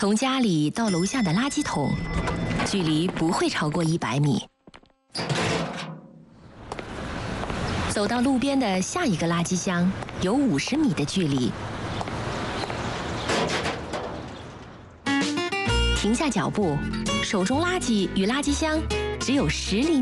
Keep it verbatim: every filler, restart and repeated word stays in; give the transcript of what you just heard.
从家里到楼下的垃圾桶，距离不会超过一百米。走到路边的下一个垃圾箱，有五十米的距离。停下脚步，手中垃圾与垃圾箱只有十厘米。